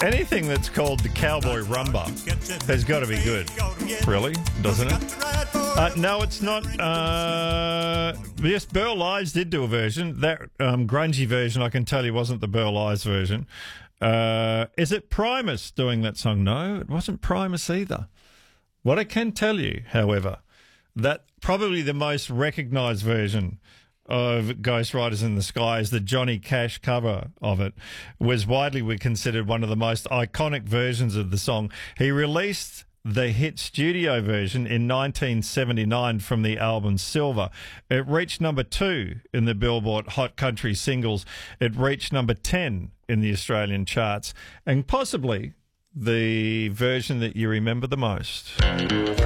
Anything that's called the Cowboy Rumba has got to be good, really, doesn't it? No, it's not. Yes, Burl Ives did do a version. That grungy version, I can tell you, wasn't the Burl Ives version. Is it Primus doing that song? No, it wasn't Primus either. What I can tell you, however, that probably the most recognised version of Ghost Riders in the Sky is the Johnny Cash cover of it. Was widely considered one of the most iconic versions of the song. He released the hit studio version in 1979 from the album Silver. It reached number 2 in the Billboard Hot Country Singles. It reached number 10 in the Australian charts, and possibly the version that you remember the most.